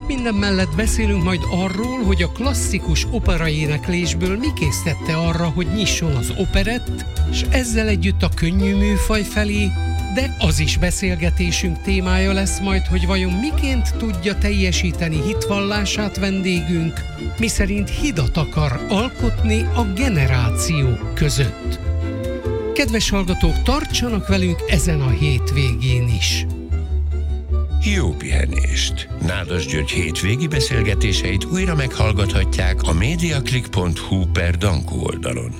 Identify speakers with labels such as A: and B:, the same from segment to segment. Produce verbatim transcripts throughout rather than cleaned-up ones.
A: minden mellett beszélünk majd arról, hogy a klasszikus operaéneklésből mi késztette arra, hogy nyisson az operett, és ezzel együtt a könnyű műfaj felé, de az is beszélgetésünk témája lesz majd, hogy vajon miként tudja teljesíteni hitvallását vendégünk, miszerint hidat akar alkotni a generációk között. Kedves hallgatók, tartsanak velünk ezen a hétvégén is!
B: Jó pihenést! Nádas György hétvégi beszélgetéseit újra meghallgathatják a mediaclick pont hu per Dankó oldalon.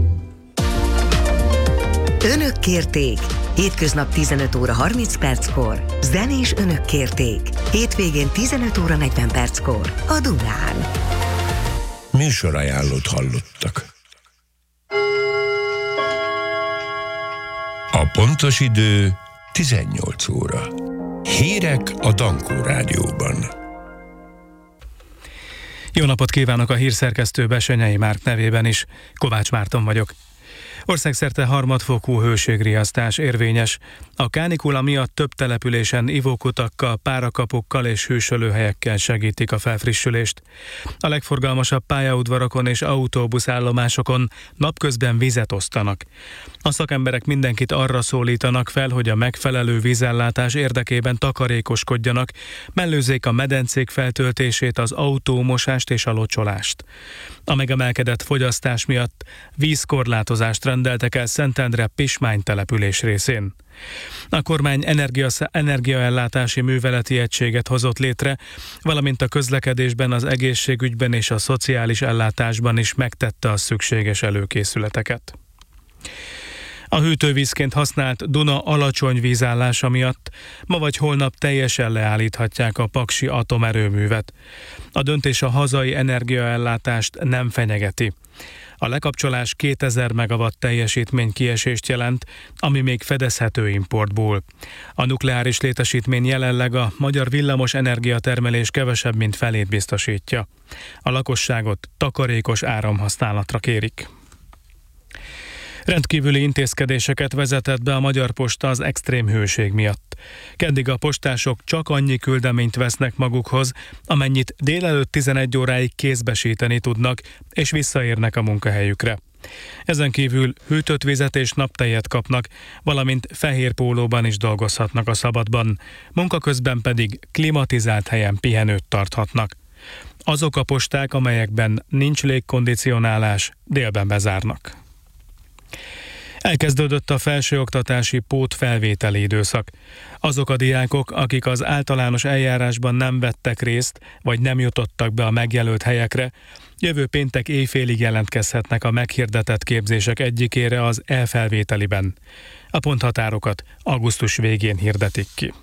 C: Önök kérték! Hétköznap tizenöt óra harminc perckor, zenés Önök kérték. Hétvégén tizenöt óra negyven perckor a Dunán.
B: Műsorajánlót hallottak. A pontos idő tizennyolc óra. Hírek a Dankó Rádióban.
D: Jó napot kívánok a hírszerkesztő Besenyei Márk nevében is. Kovács Márton vagyok. Országszerte harmadfokú hőségriasztás érvényes. A kánikula miatt több településen ivókutakkal, párakapukkal és hűsölőhelyekkel segítik a felfrissülést. A legforgalmasabb pályaudvarokon és autóbuszállomásokon napközben vizet osztanak. A szakemberek mindenkit arra szólítanak fel, hogy a megfelelő vízellátás érdekében takarékoskodjanak, mellőzzék a medencék feltöltését, az autómosást és a locsolást. A megemelkedett fogyasztás miatt vízkorlátozást rendeltek el Szentendre Pismány település részén. A kormány energia, energiaellátási műveleti egységet hozott létre, valamint a közlekedésben, az egészségügyben és a szociális ellátásban is megtette a szükséges előkészületeket. A hűtővízként használt Duna alacsony vízállása miatt ma vagy holnap teljesen leállíthatják a paksi atomerőművet. A döntés a hazai energiaellátást nem fenyegeti. A lekapcsolás kétezer megawatt teljesítmény kiesést jelent, ami még fedezhető importból. A nukleáris létesítmény jelenleg a magyar villamos energiatermelés kevesebb, mint felét biztosítja. A lakosságot takarékos áramhasználatra kérik. Rendkívüli intézkedéseket vezetett be a Magyar Posta az extrém hőség miatt. Keddig a postások csak annyi küldeményt vesznek magukhoz, amennyit délelőtt tizenegy óráig kézbesíteni tudnak, és visszaérnek a munkahelyükre. Ezen kívül hűtött vizet és naptejet kapnak, valamint fehér pólóban is dolgozhatnak a szabadban, munka közben pedig klimatizált helyen pihenőt tarthatnak. Azok a posták, amelyekben nincs légkondicionálás, délben bezárnak. Elkezdődött a felsőoktatási pótfelvételi időszak. Azok a diákok, akik az általános eljárásban nem vettek részt, vagy nem jutottak be a megjelölt helyekre, jövő péntek éjfélig jelentkezhetnek a meghirdetett képzések egyikére az e-felvételiben. A ponthatárokat augusztus végén hirdetik ki.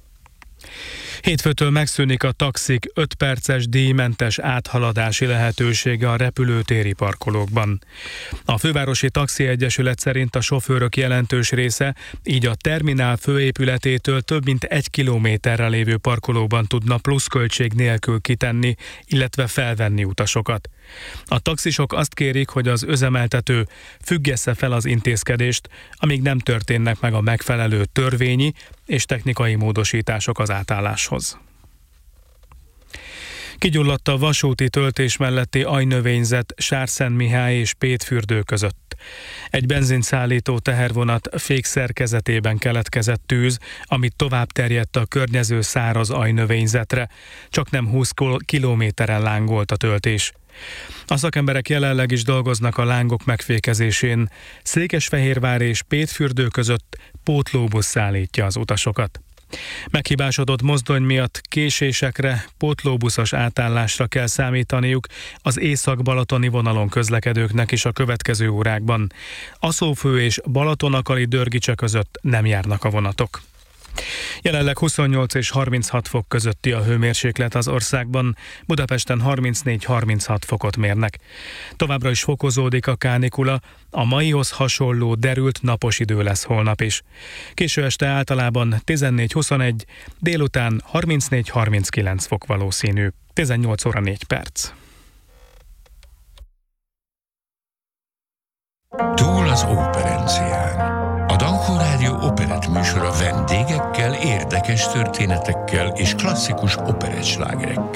D: Hétfőtől megszűnik a taxik öt perces díjmentes áthaladási lehetősége a repülőtéri parkolókban. A Fővárosi Taxi Egyesület szerint a sofőrök jelentős része így a terminál főépületétől több mint egy kilométerre lévő parkolóban tudna pluszköltség nélkül kitenni, illetve felvenni utasokat. A taxisok azt kérik, hogy az üzemeltető függesse fel az intézkedést, amíg nem történnek meg a megfelelő törvényi és technikai módosítások az átálláshoz. Kigyulladt a vasúti töltés melletti ajnövényzet Sárszentmihály és Pétfürdő között. Egy benzinszállító tehervonat fékszerkezetében keletkezett tűz, amit tovább terjedt a környező száraz ajnövényzetre, csak nem húsz kilométeren lángolt a töltés. A szakemberek jelenleg is dolgoznak a lángok megfékezésén. Székesfehérvár és Pétfürdő között pótlóbusz szállítja az utasokat. Meghibásodott mozdony miatt késésekre, pótlóbuszos átállásra kell számítaniuk az észak-balatoni vonalon közlekedőknek is a következő órákban. Aszófő és Balatonakali Dörgicse között nem járnak a vonatok. Jelenleg huszonnyolc és harminchat fok közötti a hőmérséklet az országban, Budapesten harmincnégy-harminchat fokot mérnek. Továbbra is fokozódik a kánikula, a maihoz hasonló derült napos idő lesz holnap is. Késő este általában tizennégy-huszonegy, délután harmincnégy-harminckilenc fok valószínű. tizennyolc óra négy perc.
B: Túl az óperencián. A Dankó Rádió operett műsora vendégekkel, érdekes történetekkel és klasszikus operettslágerekkel.